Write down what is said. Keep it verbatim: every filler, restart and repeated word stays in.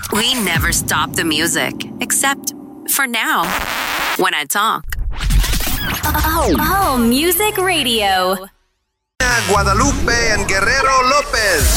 We never stop the music, except for now, when I talk. Oh, oh, Music Radio. Guadalupe and Guerrero Lopez.